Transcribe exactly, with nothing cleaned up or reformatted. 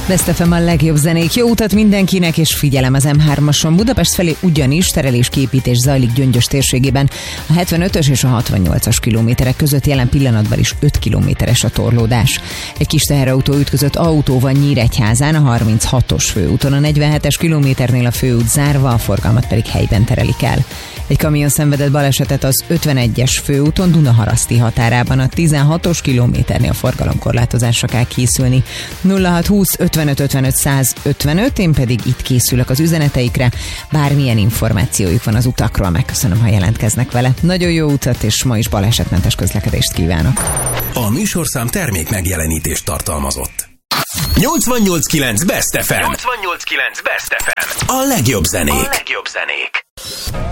Best ef em a legjobb zenék. Jó utat mindenkinek, és figyelem az em hármason. Budapest felé ugyanis terelésképítés zajlik Gyöngyös térségében. A hetvenötös és a hatvannyolcas kilométerek között jelen pillanatban is öt kilométeres a torlódás. Egy kis teherautó ütközött autóval Nyíregyházán, a harminchatos főúton, a negyvenhetes kilométernél a főút zárva, a forgalmat pedig helyben terelik el. Egy kamion szenvedett balesetet az ötvenegyes főúton Dunaharaszti határában, a tizenhatos kilométernél a forgalomkorlátozásra kell készülni. nulla hat húsz ötvenöt ötvenöt száz ötvenöt, én pedig itt készülök az üzeneteikre. Bármilyen információjuk van az utakról, megköszönöm, ha jelentkeznek vele. Nagyon jó utat, és ma is balesetmentes közlekedést kívánok. A műsorszám termék megjelenítést tartalmazott. nyolcvannyolc kilenc Best ef em. nyolcvannyolc kilenc Best ef em. A legjobb zenék. A legjobb zenék.